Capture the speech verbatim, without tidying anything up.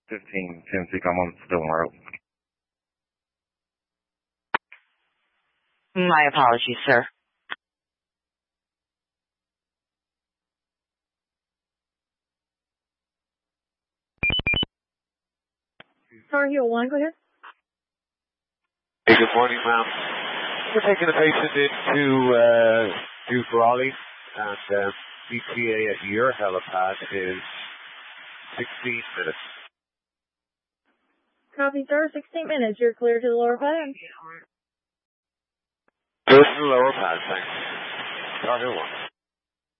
fifteen Tennessee, I'm on Stone Road. My apologies, sir. Tar Heel one, go ahead. Hey, good morning, ma'am. We're taking a patient into uh, New Raleigh, and um, E T A at your helipad is sixteen minutes. Copy, sir. sixteen minutes. You're clear to the lower pad. Go to the lower pad, thanks. Tar Heel one.